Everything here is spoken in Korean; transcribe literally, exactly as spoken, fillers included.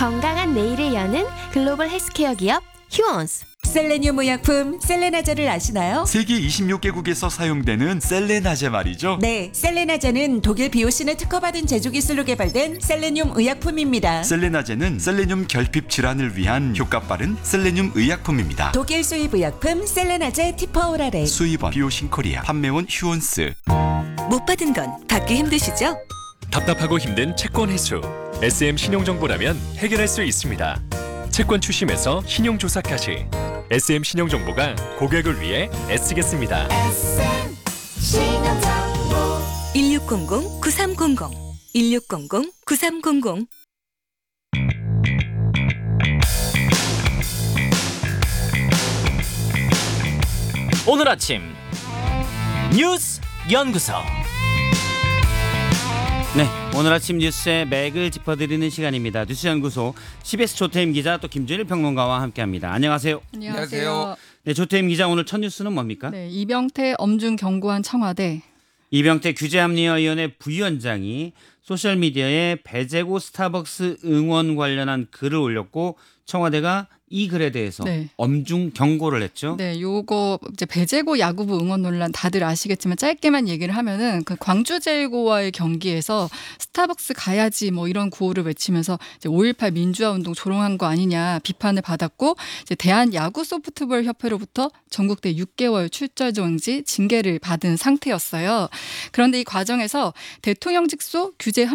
건강한 내일을 여는 글로벌 헬스케어 기업 휴원스. 셀레늄 의약품 셀레나제를 아시나요? 세계 이십육 개국에서 사용되는 셀레나제 말이죠. 네, 셀레나제는 독일 비오신에 특허받은 제조 기술로 개발된 셀레늄 의약품입니다. 셀레나제는 셀레늄 결핍 질환을 위한 효과 빠른 셀레늄 의약품입니다. 독일 수입 의약품 셀레나제 티퍼오랄에 수입원 비오신 코리아, 판매원 휴원스. 못 받은 건 받기 힘드시죠? 답답하고 힘든 채권 회수. 에스엠 신용정보라면 해결할 수 있습니다. 채권 추심에서 신용조사까지 에스엠 신용정보가 고객을 위해 애쓰겠습니다. 일육공공 구삼공공 일육공공 구삼공공. 오늘 아침 뉴스 연구소. 네, 오늘 아침 뉴스의 맥을 짚어드리는 시간입니다. 뉴스연구소 씨비에스 조태임 기자 또 김준일 평론가와 함께합니다. 안녕하세요. 안녕하세요. 네, 조태임 기자 오늘 첫 뉴스는 뭡니까? 네, 이병태 엄중 경고한 청와대. 이병태 규제합리화위원회 부위원장이 소셜미디어에 배재고 스타벅스 응원 관련한 글을 올렸고 청와대가 이 글에 대해서 네. 엄중 경고를 했죠. 네, 요거 이제 배재고 야구부 응원 논란 다들 아시겠지만 짧게만 얘기를 하면은 그 광주제일고와의 경기에서 스타벅스 가야지 뭐 이런 구호를 외치면서 이제 오일팔 민주화 운동 조롱한 거 아니냐 비판을 받았고 이제 대한 야구 소프트볼 협회로부터 전국대 육 개월 출전 정지 징계를 받은 상태였어요. 그런데 이 과정에서 대통령직소 규제